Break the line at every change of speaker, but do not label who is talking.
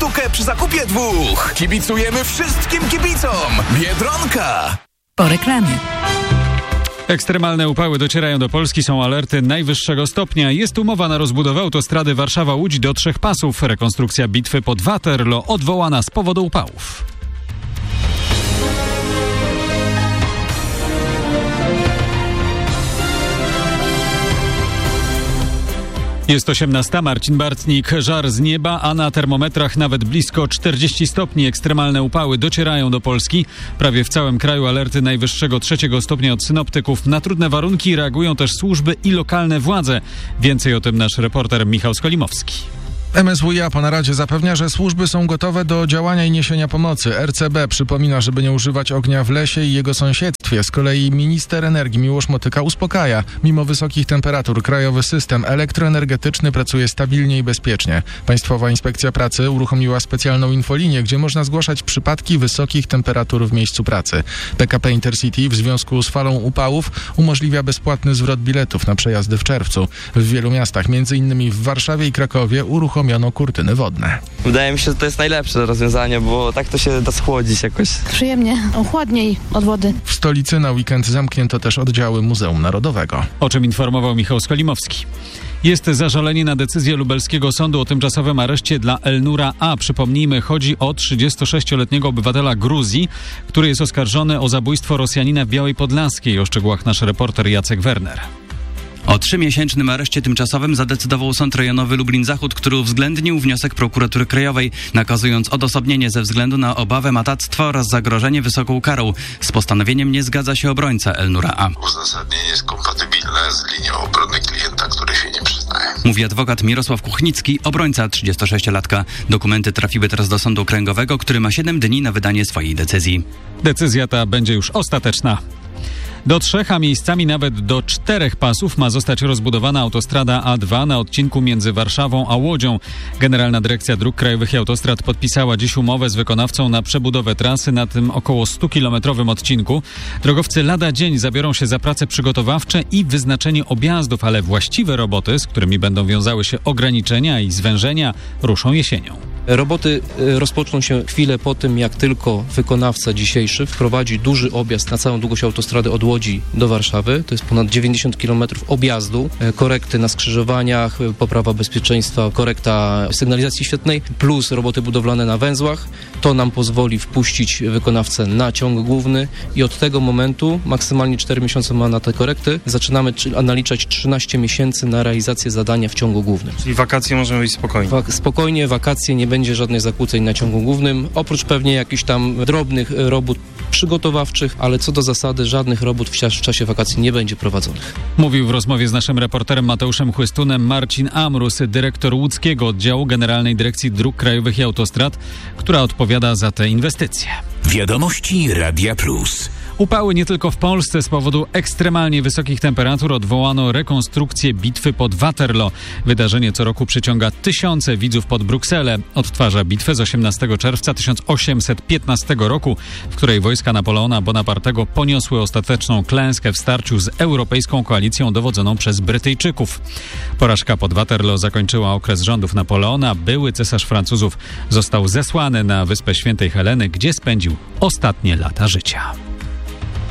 sztukę przy zakupie 2. Kibicujemy wszystkim kibicom. Biedronka.
Po reklamie.
Ekstremalne upały docierają do Polski, są alerty najwyższego stopnia. Jest umowa na rozbudowę autostrady Warszawa-Łódź do 3 pasów. Rekonstrukcja bitwy pod Waterloo odwołana z powodu upałów. Jest 18, Marcin Bartnik. Żar z nieba, a na termometrach nawet blisko 40 stopni. Ekstremalne upały docierają do Polski. Prawie w całym kraju alerty najwyższego 3 stopnia od synoptyków. Na trudne warunki reagują też służby i lokalne władze. Więcej o tym nasz reporter Michał Skolimowski.
MSWiA po naradzie zapewnia, że służby są gotowe do działania i niesienia pomocy. RCB przypomina, żeby nie używać ognia w lesie i jego sąsiedztwie. Z kolei minister energii Miłosz Motyka uspokaja. Mimo wysokich temperatur krajowy system elektroenergetyczny pracuje stabilnie i bezpiecznie. Państwowa Inspekcja Pracy uruchomiła specjalną infolinię, gdzie można zgłaszać przypadki wysokich temperatur w miejscu pracy. PKP Intercity w związku z falą upałów umożliwia bezpłatny zwrot biletów na przejazdy w czerwcu. W wielu miastach, m.in. w Warszawie i Krakowie, uruchomiono kurtyny wodne.
Wydaje mi się, że to jest najlepsze rozwiązanie, bo tak to się da schłodzić jakoś.
Przyjemnie, chłodniej od wody.
W stolicy na weekend zamknięto też oddziały Muzeum Narodowego.
O czym informował Michał Skolimowski. Jest zażalenie na decyzję lubelskiego sądu o tymczasowym areszcie dla Elnura A. Przypomnijmy, chodzi o 36-letniego obywatela Gruzji, który jest oskarżony o zabójstwo Rosjanina w Białej Podlaskiej. O szczegółach nasz reporter Jacek Werner.
O 3-miesięcznym areszcie tymczasowym zadecydował Sąd Rejonowy Lublin-Zachód, który uwzględnił wniosek Prokuratury Krajowej, nakazując odosobnienie ze względu na obawę matactwa oraz zagrożenie wysoką karą. Z postanowieniem nie zgadza się obrońca Elnura A.
Uzasadnienie jest kompatybilne z linią obrony klienta, który się nie przyznaje.
Mówi adwokat Mirosław Kuchnicki, obrońca 36-latka. Dokumenty trafiły teraz do Sądu Okręgowego, który ma 7 dni na wydanie swojej decyzji.
Decyzja ta będzie już ostateczna. Do 3, a miejscami nawet do 4 pasów ma zostać rozbudowana autostrada A2 na odcinku między Warszawą a Łodzią. Generalna Dyrekcja Dróg Krajowych i Autostrad podpisała dziś umowę z wykonawcą na przebudowę trasy na tym około 100-kilometrowym odcinku. Drogowcy lada dzień zabiorą się za prace przygotowawcze i wyznaczenie objazdów, ale właściwe roboty, z którymi będą wiązały się ograniczenia i zwężenia, ruszą jesienią.
Roboty rozpoczną się chwilę po tym, jak tylko wykonawca dzisiejszy wprowadzi duży objazd na całą długość autostrady od Łodzi do Warszawy. To jest ponad 90 km objazdu, korekty na skrzyżowaniach, poprawa bezpieczeństwa, korekta sygnalizacji świetlnej, plus roboty budowlane na węzłach. To nam pozwoli wpuścić wykonawcę na ciąg główny i od tego momentu, maksymalnie 4 miesiące ma na te korekty, zaczynamy naliczać 13 miesięcy na realizację zadania w ciągu głównym.
Czyli wakacje możemy być spokojnie?
Spokojnie, wakacje, nie będzie żadnych zakłóceń na ciągu głównym, oprócz pewnie jakichś tam drobnych robót przygotowawczych, ale co do zasady żadnych robót w czasie wakacji nie będzie prowadzonych.
Mówił w rozmowie z naszym reporterem Mateuszem Chłystunem Marcin Amrus, dyrektor łódzkiego oddziału Generalnej Dyrekcji Dróg Krajowych i Autostrad, która odpowiada za te inwestycje.
Wiadomości Radia Plus.
Upały nie tylko w Polsce. Z powodu ekstremalnie wysokich temperatur odwołano rekonstrukcję bitwy pod Waterloo. Wydarzenie co roku przyciąga tysiące widzów pod Brukselę. Odtwarza bitwę z 18 czerwca 1815 roku, w której wojska Napoleona Bonapartego poniosły ostateczną klęskę w starciu z europejską koalicją dowodzoną przez Brytyjczyków. Porażka pod Waterloo zakończyła okres rządów Napoleona. Były cesarz Francuzów został zesłany na Wyspę Świętej Heleny, gdzie spędził ostatnie lata życia.